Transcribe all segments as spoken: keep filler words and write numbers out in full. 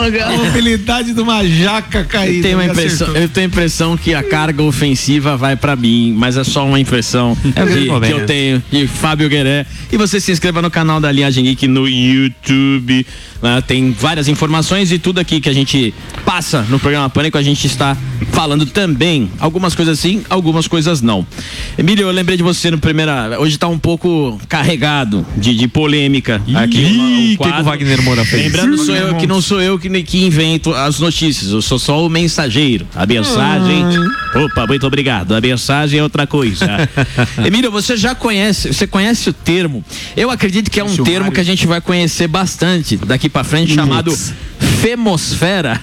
A mobilidade de uma jaca caída. Eu tenho, uma impressão, eu tenho a impressão que a carga ofensiva vai pra mim, mas é só uma impressão é que, que eu tenho de Fábio Gueré. E você se inscreva no canal da Linhagem Geek no YouTube. Né? Tem várias informações e tudo aqui que a gente passa no programa Pânico, a gente está falando também. Algumas coisas sim, algumas coisas não. Emílio, eu lembrei de você no primeira. Hoje tá um pouco carregado de, de polêmica. Ih, aqui o que, que o Wagner Moura fez? Lembrando, sou eu, que não sou eu que, que invento as notícias, eu sou só o mensageiro. A mensagem. Hum. Opa, muito obrigado. A mensagem é outra coisa. Emílio, você já conhece, você conhece o termo? Eu acredito que é um Chumário. termo que a gente vai conhecer bastante daqui pra frente, chamado femosfera.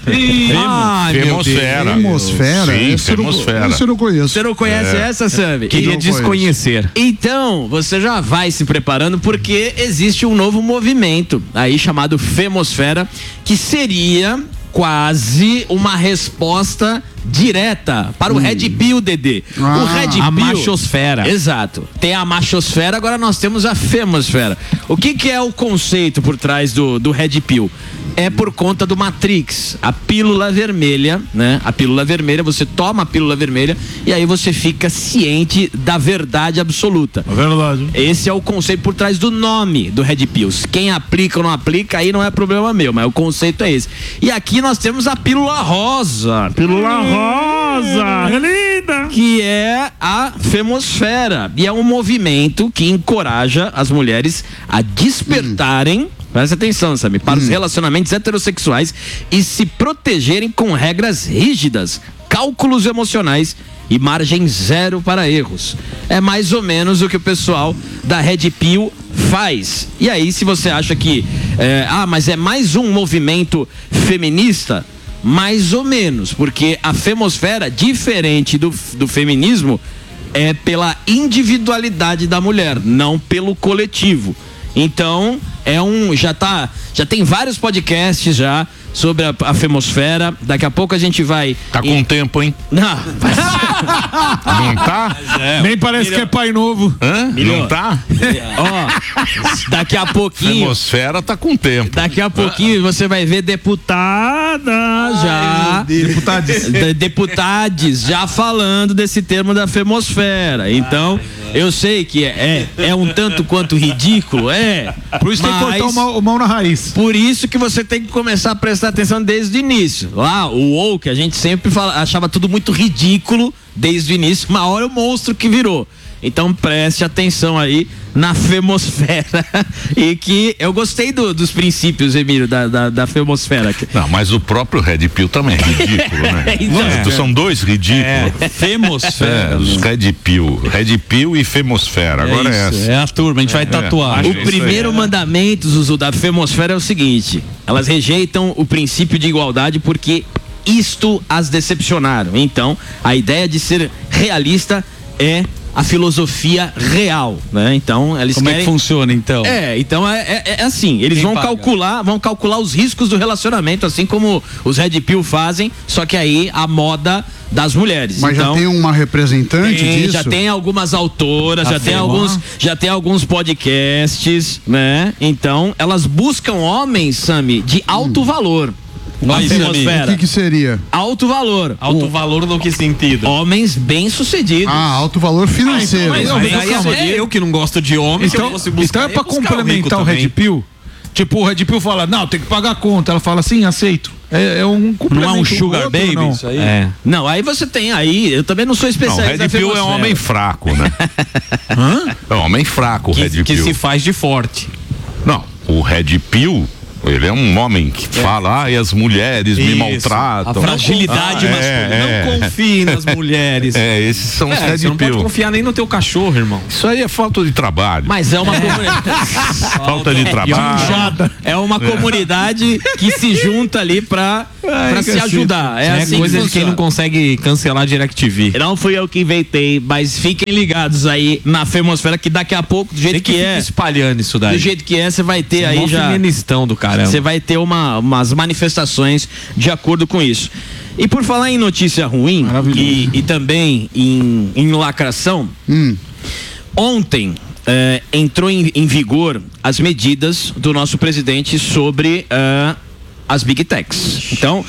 Ah, femosfera. Femosfera? Sim, esse femosfera. Isso eu não conheço. Você não conhece é. essa, Sammy? Queria desconhecer. Então, você já vai se preparando porque existe um novo movimento aí chamado femosfera, que seria quase uma resposta direta para o hum. Red Pill, Dedê. Ah, o Red Pill, a machosfera. Exato. Tem a machosfera, agora nós temos a femosfera. O que que é o conceito por trás do, do Red Pill? É por conta do Matrix, a pílula vermelha, né? A pílula vermelha, você toma a pílula vermelha e aí você fica ciente da verdade absoluta. É verdade. Esse é o conceito por trás do nome do Red Pills. Quem aplica ou não aplica, aí não é problema meu, mas o conceito é esse. E aqui nós temos a pílula rosa. Pílula rosa. É linda. Que é a femosfera. E é um movimento que encoraja as mulheres a despertarem. Hum. Presta atenção, sabe? Para hum. os relacionamentos heterossexuais e se protegerem com regras rígidas, cálculos emocionais e margem zero para erros. É mais ou menos o que o pessoal da Red Pill faz. E aí, se você acha que é, ah, mas é mais um movimento feminista, mais ou menos, porque a femosfera, diferente do, do feminismo, é pela individualidade da mulher, não pelo coletivo. Então, é um, já tá, já tem vários podcasts já sobre a, a femosfera. Daqui a pouco a gente vai... Tá com e... tempo, hein? Não. Não tá? É, nem parece Milho... que é pai novo. Hã? Milho... Não tá? Ó, daqui a pouquinho... Femosfera tá com tempo. Daqui a pouquinho você vai ver deputada já... Deputades. Deputades já falando desse termo da femosfera. Então... Eu sei que é, é, é um tanto quanto ridículo, é. Por isso tem que cortar o mão, o mão na raiz. Por isso que você tem que começar a prestar atenção desde o início. Lá, o woke, a gente sempre fala, achava tudo muito ridículo desde o início. Uma hora é o monstro que virou. Então preste atenção aí na femosfera. E que eu gostei do, dos princípios, Emílio, da, da, da femosfera. Não, mas o próprio Red Pill também é ridículo, né? Então, é, são dois ridículos. É, femosfera. É, os Red Pill. Red Pill e femosfera. Agora é, é essa. É a turma, a gente vai tatuar. É. O primeiro mandamento, Zuzu, da femosfera é o seguinte: elas rejeitam o princípio de igualdade porque isto as decepcionaram. Então, a ideia de ser realista é a filosofia real, né? Então, eles Como querem... é que funciona, então? É, então é, é, é assim, eles Quem vão paga? calcular, vão calcular os riscos do relacionamento, assim como os Red Pill fazem, só que aí a moda das mulheres. Mas então, já tem uma representante tem, disso? Já tem algumas autoras, A já tem Fema. alguns, já tem alguns podcasts, né? Então, elas buscam homens, Sami, de alto hum. valor. Mas, o que, que seria? Alto valor. Alto o... valor no que sentido? Homens bem-sucedidos. Ah, alto valor financeiro. Ah, então, mas, mas, mas, mas, é eu que não gosto de homens, então, se eu fosse buscar, então é pra complementar o, o Red Pill. Tipo, o Red Pill fala, não, tem que pagar a conta. Ela fala, sim, aceito. É, é um complemento. Não é um sugar outro, baby não. isso aí? É. Não, aí você tem aí, eu também não sou especialista. Não, o Red Pill é um homem fraco, né? Hã? É um homem fraco, o que, Red Pill. Que se faz de forte. Não, o Red Pill... Ele é um homem que é. fala, ah, e as mulheres Isso. me maltratam. A fragilidade ah, masculina. É, é. Não confie nas mulheres. É, esses são os é, Red Você não Pill. pode confiar nem no teu cachorro, irmão. Isso aí é falta de trabalho. Mas é uma comunidade. Falta de trabalho. É uma comunidade que se junta ali pra, pra se ajudar. É, é assim coisa que de quem não consegue cancelar a DirecTV. Não fui eu que inventei, mas fiquem ligados aí na femosfera que daqui a pouco, do jeito que, que é. espalhando isso daí. Do jeito que é, você vai ter você aí é já. Feministão do caramba. Você vai ter uma, umas manifestações de acordo com isso. E por falar em notícia ruim e, e também em, em lacração, hum. ontem eh, entrou em, em vigor as medidas do nosso presidente sobre uh, as Big Techs. Então,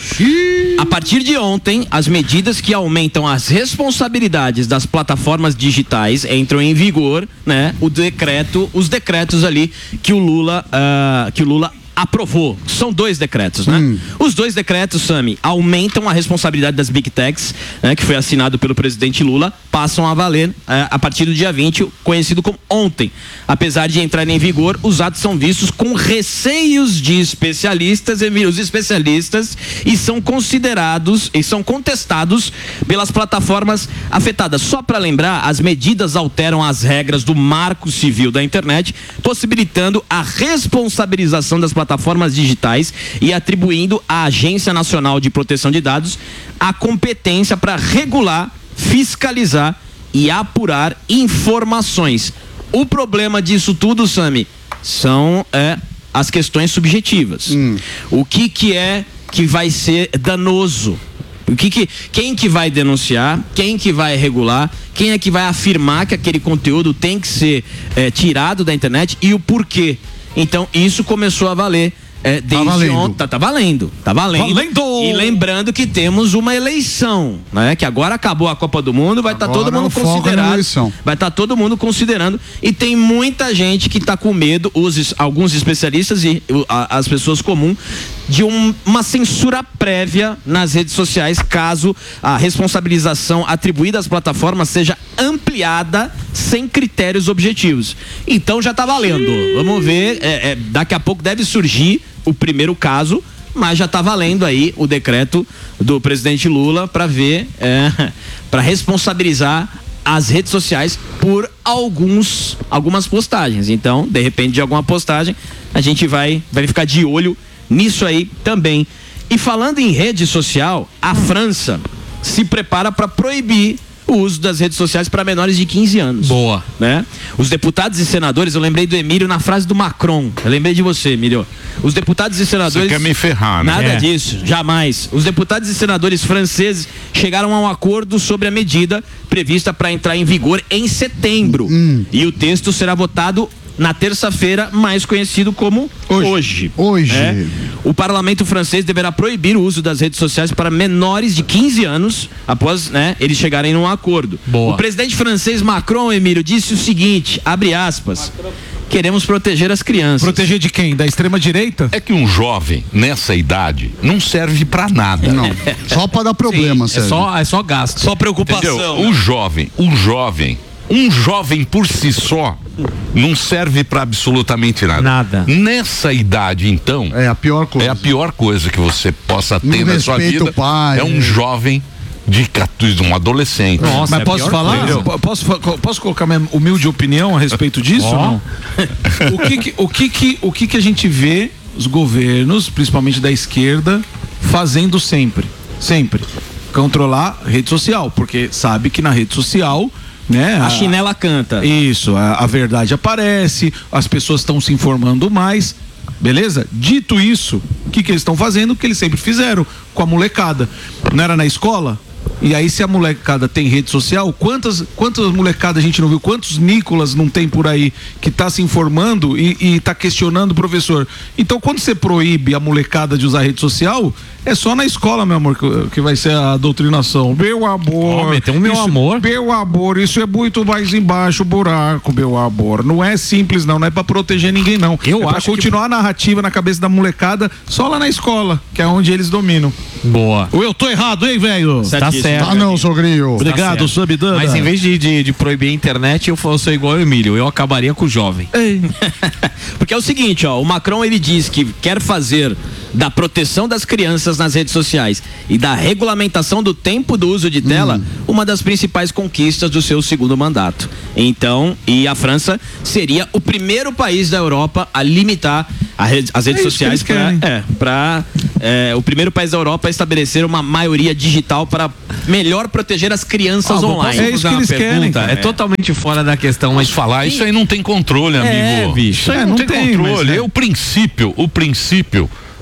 a partir de ontem, as medidas que aumentam as responsabilidades das plataformas digitais entram em vigor, né? O decreto, os decretos ali que o Lula, uh, que o Lula aprovou. São dois decretos, né? Hum. Os dois decretos, Sami, aumentam a responsabilidade das Big Techs, né, que foi assinado pelo presidente Lula, passam a valer é, a partir do dia vinte, conhecido como ontem. Apesar de entrarem em vigor, os atos são vistos com receios de especialistas, os especialistas, e são considerados e são contestados pelas plataformas afetadas. Só para lembrar, as medidas alteram as regras do Marco Civil da internet, possibilitando a responsabilização das plataformas plataformas digitais e atribuindo à Agência Nacional de Proteção de Dados a competência para regular, fiscalizar e apurar informações. O problema disso tudo, Sami, são é, as questões subjetivas. Hum. O que que é que vai ser danoso? O que que, quem que vai denunciar, quem que vai regular, quem é que vai afirmar que aquele conteúdo tem que ser é, tirado da internet e o porquê? Então, isso começou a valer é, desde tá ontem. Tá, tá valendo. Tá valendo. valendo. E lembrando que temos uma eleição, né? Que agora acabou a Copa do Mundo, vai estar tá todo mundo considerado. Vai estar tá todo mundo considerando. E tem muita gente que está com medo, os, alguns especialistas e a, as pessoas comuns, de um, uma censura prévia nas redes sociais, caso a responsabilização atribuída às plataformas seja ampliada sem critérios objetivos. Então já está valendo. Vamos ver, é, é, daqui a pouco deve surgir o primeiro caso, mas já está valendo aí o decreto do presidente Lula para ver, é, para responsabilizar as redes sociais por alguns, algumas postagens. Então, de repente, de alguma postagem, a gente vai, vai ficar de olho nisso aí também. E falando em rede social, a França se prepara para proibir o uso das redes sociais para menores de quinze anos. Boa. Né? Os deputados e senadores, eu lembrei do Emílio na frase do Macron. Eu lembrei de você, Emílio. Os deputados e senadores... Você quer me ferrar, né? Nada é. disso, jamais. Os deputados e senadores franceses chegaram a um acordo sobre a medida prevista para entrar em vigor em setembro. Hum. E o texto será votado na terça-feira, mais conhecido como hoje. Hoje. É. O parlamento francês deverá proibir o uso das redes sociais para menores de quinze anos, após, né, eles chegarem num acordo. Boa. O presidente francês Macron, Emílio, disse o seguinte, abre aspas, queremos proteger as crianças. Proteger de quem? Da extrema-direita? É que um jovem, nessa idade, não serve pra nada. Não, só pra dar problema, Sim, é só, é só gasto. Só preocupação. Entendeu? O jovem, o jovem, um jovem por si só não serve pra absolutamente nada. Nada. Nessa idade, então, é a pior coisa. É a pior coisa que você possa ter não na sua vida. O pai, é um é. jovem de um adolescente. Nossa, mas é posso falar? Posso, posso colocar minha humilde opinião a respeito disso? Oh. Não? o que que, o que que, o que que a gente vê os governos, principalmente da esquerda, fazendo sempre? Sempre. Controlar rede social, porque sabe que na rede social, né, a, a chinela canta. Isso, a, a verdade aparece, as pessoas estão se informando mais. Beleza? Dito isso, o que que eles estão fazendo? O que eles sempre fizeram com a molecada. Não era na escola? E aí, se a molecada tem rede social, quantas, quantas molecadas a gente não viu? Quantos Nicolas não tem por aí que tá se informando e, e tá questionando o professor? Então, quando você proíbe a molecada de usar rede social, é só na escola, meu amor, que, que vai ser a doutrinação. Meu amor. Oh, tem um meu isso, amor. Meu amor, isso é muito mais embaixo o buraco, meu amor. Não é simples, não. Não é pra proteger ninguém, não. Eu é acho pra continuar que... a narrativa na cabeça da molecada só lá na escola, que é onde eles dominam. Boa. Ou eu tô errado, hein, velho? Tá certo. Ah, não, sogrinho. Obrigado, tá Subidana. Mas em vez de, de, de proibir a internet, eu sou igual o Emílio, eu acabaria com o jovem. Porque é o seguinte, ó, o Macron, ele diz que quer fazer da proteção das crianças nas redes sociais e da regulamentação do tempo do uso de tela hum. uma das principais conquistas do seu segundo mandato. Então, e a França seria o primeiro país da Europa a limitar a rede, as redes é sociais para é, para é, o primeiro país da Europa a estabelecer uma maioria digital para melhor proteger as crianças ah, online. É isso que eles querem. É, é totalmente fora da questão, mas falar isso aí não tem controle, amigo. É, bicho. Isso aí é, não, não tem, tem controle. Mas, é. É o princípio, o princípio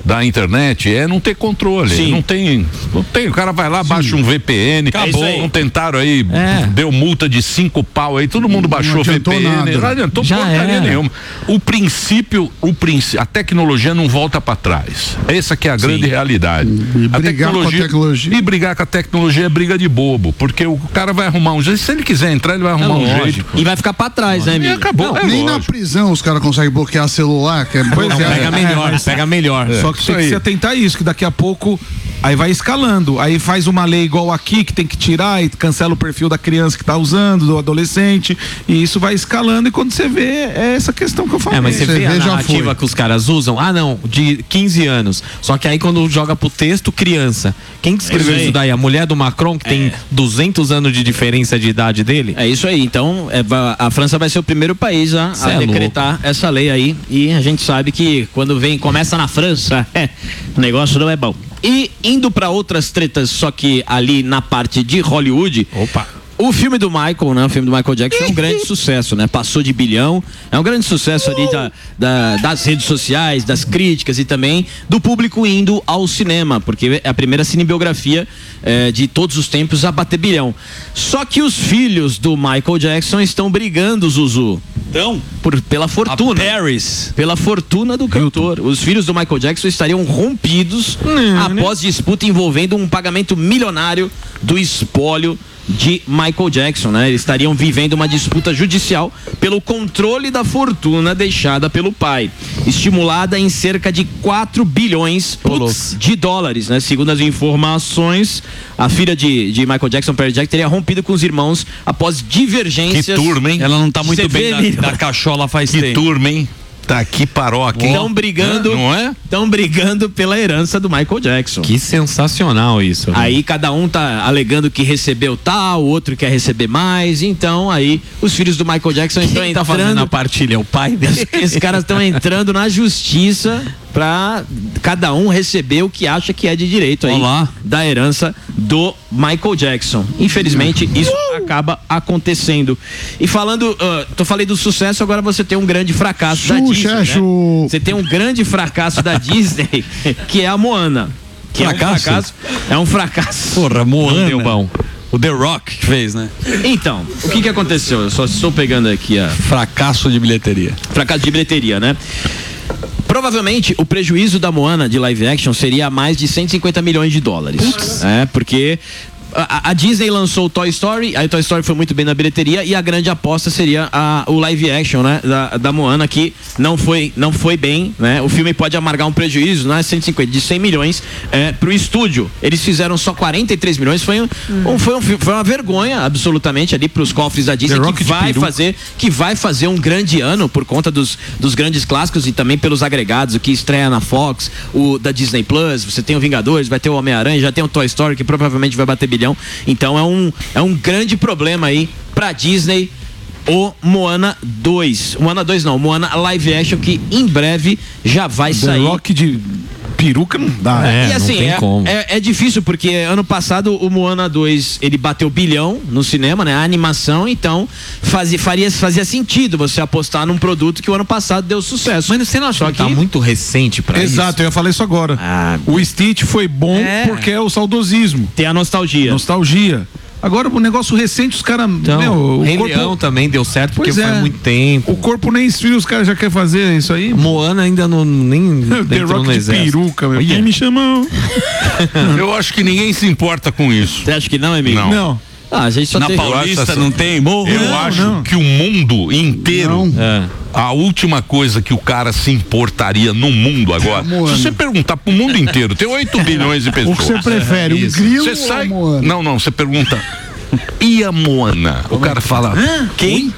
da internet é não ter controle. Sim. Não tem, não tem. O cara vai lá, baixa Sim. um V P N. Acabou. É não tentaram aí, é. deu multa de cinco pau aí, todo mundo baixou V P N. Nada. Não adiantou Já porcaria era. nenhuma. O princípio, o princípio, a tecnologia não volta para trás. Essa que é a grande Sim. realidade. E a brigar tecnologia, com a tecnologia. E brigar com a tecnologia é briga de bobo, porque o cara vai arrumar um jeito. Se ele quiser entrar, ele vai arrumar é um jeito. E vai ficar para trás, né, amigo? E acabou. Não, é nem lógico. na prisão os caras conseguem bloquear celular, que é Não, pega melhor, pega melhor. É. Só que tem que se atentar a isso, que daqui a pouco aí vai escalando, aí faz uma lei igual aqui que tem que tirar e cancela o perfil da criança que tá usando, do adolescente, e isso vai escalando, e quando você vê, é essa questão que eu falei. É, mas você, você vê a narrativa foi. que os caras usam, ah não, de quinze anos, só que aí quando joga pro texto, criança. Quem que escreveu é isso daí? A mulher do Macron, que é. tem duzentos anos de diferença de idade dele? É isso aí, então é, a França vai ser o primeiro país a, a é decretar louco. essa lei aí, e a gente sabe que quando vem, começa na França, é, o negócio não é bom. E indo para outras tretas, só que ali na parte de Hollywood. Opa. O filme do Michael, né? O filme do Michael Jackson é um grande sucesso, né? Passou de bilhão. É um grande sucesso ali da, da, das redes sociais, das críticas e também do público indo ao cinema, porque é a primeira cinebiografia é, de todos os tempos a bater bilhão. Só que os filhos do Michael Jackson estão brigando, Zuzu. Então, por, pela fortuna. Paris. Pela fortuna do cantor. Os filhos do Michael Jackson estariam rompidos hum, após né? disputa envolvendo um pagamento milionário do espólio de Michael Jackson, né? Eles estariam vivendo uma disputa judicial pelo controle da fortuna deixada pelo pai, estimulada em cerca de quatro bilhões Putz. de dólares, né? Segundo as informações, a filha de, de Michael Jackson, Perry Jackson, teria rompido com os irmãos após divergências. Que turma, hein? Ela não tá muito bem da, da cachola faz que tempo. Que turma, hein? Tá aqui paróquia, hein? Estão brigando, é, não é? Estão brigando pela herança do Michael Jackson. Que sensacional isso. Viu? Aí cada um tá alegando que recebeu tal, o outro quer receber mais. Então aí os filhos do Michael Jackson Quem estão tá entrando fazendo a partilha, o pai dele. Esses caras estão entrando na justiça pra cada um receber o que acha que é de direito aí Olá. da herança do Michael Jackson. Infelizmente isso uh! acaba acontecendo. E falando, uh, tô falei do sucesso, agora você tem um grande fracasso Xuxa, da Disney, né? Você tem um grande fracasso da Disney, que é a Moana. Que fracasso? É um fracasso. É um fracasso. Porra, Moana deu bom. O The Rock que fez, né? Então, o que que aconteceu? Eu só estou pegando aqui a... Fracasso de bilheteria. Fracasso de bilheteria, né? Provavelmente o prejuízo da Moana de live action seria mais de cento e cinquenta milhões de dólares. Putz. É, porque a, a Disney lançou o Toy Story, aí o Toy Story foi muito bem na bilheteria e a grande aposta seria a, o live action, né, da, da Moana, que não foi, não foi bem, né? O filme pode amargar um prejuízo, não é cento e cinquenta, de cem milhões é, pro estúdio. Eles fizeram só quarenta e três milhões, foi, um, hum. um, foi, um, foi uma vergonha absolutamente ali pros cofres da Disney, que vai fazer, que vai fazer um grande ano por conta dos, dos grandes clássicos e também pelos agregados, o que estreia na Fox, o da Disney Plus, você tem o Vingadores, vai ter o Homem-Aranha, já tem o Toy Story, que provavelmente vai bater bilhão. Então é um, é um grande problema aí pra Disney, o Moana dois. Moana dois não, Moana live action, que em breve já vai The sair. Rock de peruca não dá. É, e assim, não tem é, como. É, é difícil porque ano passado o Moana dois, ele bateu bilhão no cinema, né? A animação, então fazia, faria, fazia sentido você apostar num produto que o ano passado deu sucesso. Mas você não achou que tá muito recente pra Exato, isso? Exato, eu ia falar isso agora. Ah, o Stitch foi bom é. porque é o saudosismo. Tem a nostalgia. Nostalgia. Agora, o negócio recente, os caras. Então, o Rei corpo... Leão também deu certo porque é. faz muito tempo. O corpo nem esfria, os caras já querem fazer isso aí. Moana ainda não. Nem The Rock de peruca, meu. Quem me chamou? Eu acho que ninguém se importa com isso. Você acha que não, Emílio? Não. Não. Ah, a gente só Na tem... Paulista assim, não tem morro? Eu não, acho não. que o mundo inteiro. É. A última coisa que o cara se importaria no mundo agora, se você perguntar pro mundo inteiro, tem oito bilhões de pessoas. O que você prefere, um grilo você sai... ou Moana? Não, não, você pergunta, e a Moana? O cara fala, Hã? Quem?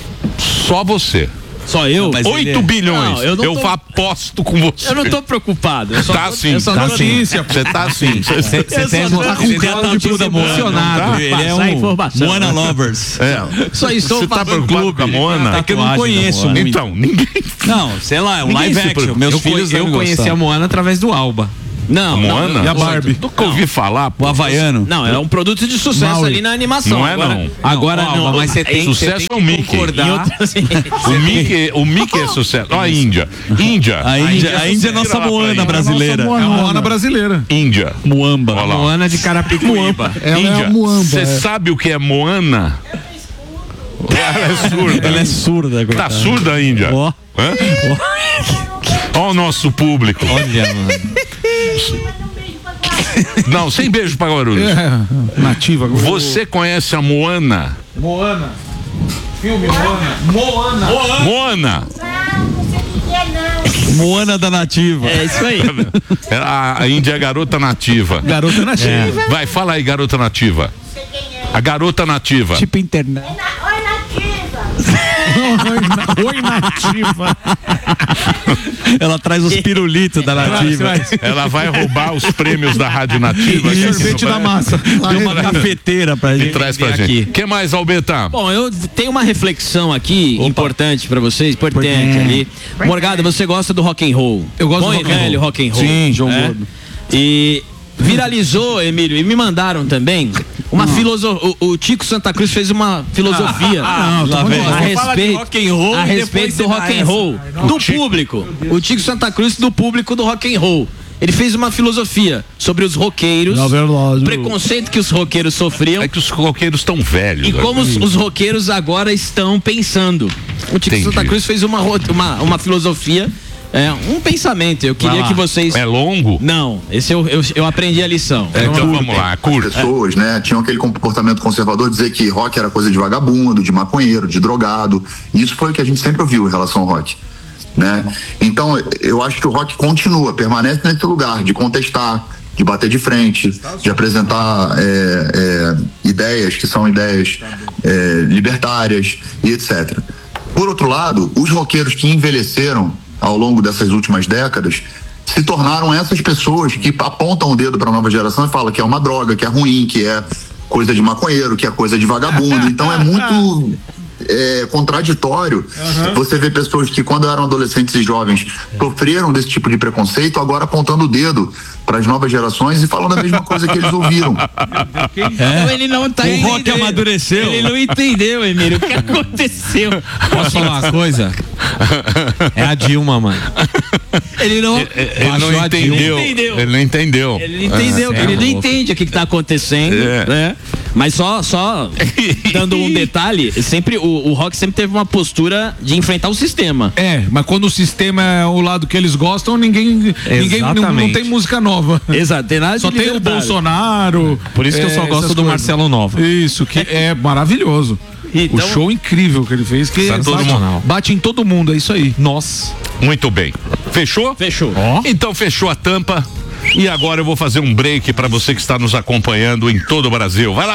Só você. Só eu? oito bilhões. Não, eu não eu tô... aposto com você. Eu não tô preocupado. Eu só tá tô... sim, eu só tá tô... sim. Você tá assim. Você tem tô... tá com cara de tudo emocionado. Ele é um informação. Moana Lovers. É. Só estou Você tá preocupado com a Moana? É que eu não conheço muito. Então, ninguém... Não, sei lá, é um live action. Meus eu filhos eu conheci a Moana através do Alba. Não, Moana? não. E a Barbie? Nunca ouvi falar. O havaiano. Não, é um produto de sucesso Maui. ali na animação. Não é, agora, não. Agora não, não, mas você tem, sucesso você tem é o Mickey. concordar. Em outras- O Mickey, o Mickey é sucesso. Ó, a Índia. Índia. A Índia, a Índia é nossa Moana brasileira. É a Moana brasileira. Índia. Muamba. Olha lá. Moana de Carapicuíba. Ela é Índia. a Muamba. Você é. sabe o que é Moana? Ela é surda. Ela é surda. Tá coitada. surda a Índia? Ó. Hã? Ó o nosso público. Olha, mano. Não, sem beijo pra Guarulhos. É, nativa. Você conhece a Moana? Moana. Filme Moana. Moana. Moana. Moana da nativa. É isso aí. A, a Índia é a garota nativa. Garota nativa. Vai, fala aí, garota nativa. A garota nativa. Tipo internet. Oi, nativa! Oi, nativa. Ela traz os pirulitos da nativa. Ela vai roubar os prêmios da Rádio Nativa. E sorvete da massa. Tem uma cafeteira pra E gente. traz pra ver gente. aqui. O que mais, Albeta? Bom, eu tenho uma reflexão aqui importante pra vocês, importante Importante. ali. Morgado, você gosta do rock and roll? Eu gosto Bom do e rock and roll. velho rock and roll. Sim, João é? Gordo. E viralizou, Emílio, e me mandaram também uma filosofia. O, o Tico Santa Cruz fez uma filosofia Ah, não, lá tô vem. falando- a respeito, rock and roll a e respeito depois do você rock dá and roll do público. O Tico Santa Cruz do público do rock and roll. Ele fez uma filosofia sobre os roqueiros, Na verdade. o preconceito que os roqueiros sofriam É que os roqueiros estão velhos. e né? como os, os roqueiros agora estão pensando. O Tico Entendi. Santa Cruz fez uma, ro- uma, uma filosofia, é, um pensamento. Eu queria lá. que vocês. É longo? Não, esse eu, eu, eu aprendi a lição. É, então vamos lá, curta. pessoas, né, tinham aquele comportamento conservador, dizer que rock era coisa de vagabundo, de maconheiro, de drogado. E isso foi o que a gente sempre ouviu em relação ao rock, né? Então, eu acho que o rock continua, permanece nesse lugar de contestar, de bater de frente, de apresentar é, é, ideias que são ideias é, libertárias e etcétera. Por outro lado, os roqueiros que envelheceram ao longo dessas últimas décadas se tornaram essas pessoas que apontam o dedo para a nova geração e falam que é uma droga, que é ruim, que é coisa de maconheiro, que é coisa de vagabundo. Então é muito é, contraditório você ver pessoas que quando eram adolescentes e jovens sofreram desse tipo de preconceito, agora apontando o dedo para as novas gerações e falando a mesma coisa que eles ouviram. Então ele não tá O rock entendendo. amadureceu. Ele não entendeu, Emílio, o que aconteceu. Posso falar uma coisa? É a Dilma, mano. Ele não. Ele Baixou não a entendeu. Dilma. Ele não entendeu. Ele não entendeu, É, ele não louco. entende o que, que tá acontecendo, É. né? Mas só, só dando um detalhe, sempre o, o rock sempre teve uma postura de enfrentar o sistema. É, mas quando o sistema é o lado que eles gostam, ninguém, ninguém não, não Exatamente. tem música nova. Exato, tem nada Só de tem o liberdade. Bolsonaro. Por isso que eu só é, gosto essas do coisas. Marcelo Nova. Isso, que é maravilhoso. Então- O show incrível que ele fez, que Tá todo bate, mundo. bate em todo mundo, é isso aí. Nossa. Muito bem. Fechou? Fechou. Então fechou a tampa. E agora eu vou fazer um break para você que está nos acompanhando em todo o Brasil. Vai lá.